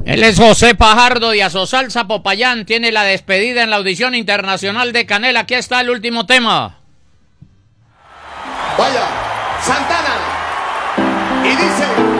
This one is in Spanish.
Él es José Pajardo de Azosalsa Popayán. Tiene la despedida en la audición internacional de Canela. Aquí está el último tema. Vaya, Santana. Y dice...